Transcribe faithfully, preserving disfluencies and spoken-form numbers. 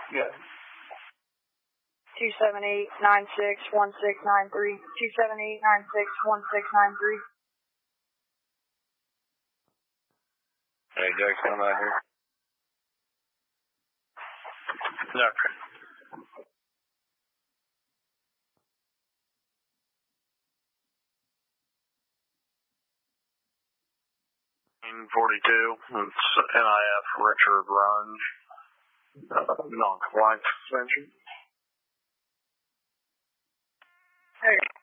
Yeah. two seven eight, nine six, one six nine three. two seven eight, nine six, one six nine three. Hey, Jack's coming out here. Okay. forty-two, it's N I F Richard Runge, uh, non-compliance suspension. Okay.